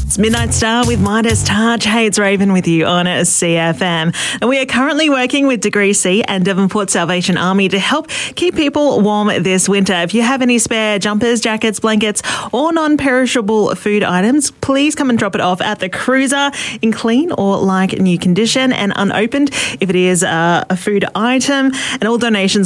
It's Midnight Star with Midas Touch. Hey, it's Raven with you on CFM. And we are currently working with Degree C and Devonport Salvation Army to help keep people warm this winter. If you have any spare jumpers, jackets, blankets, or non-perishable food items, please come and drop it off at the cruiser in clean or like new condition and unopened if it is a food item. And all donations